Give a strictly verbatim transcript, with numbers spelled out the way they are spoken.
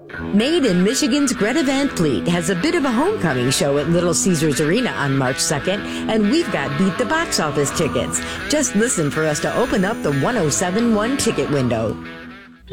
Made in Michigan's Greta Van Fleet has a bit of a homecoming show at Little Caesars Arena on March second, and we've got Beat the Box Office tickets. Just listen for us to open up the one oh seven one ticket window.